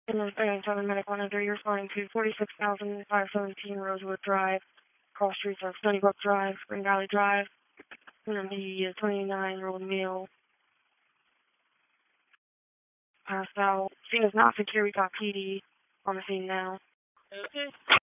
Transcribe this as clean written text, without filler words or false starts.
And then 397 Medic 100, you're responding to 46,517 Rosewood Drive, cross streets of Stony Brook Drive, Spring Valley Drive, and then the 29-year-old male passed out. Scene is not secure. We got PD on the scene now. Okay.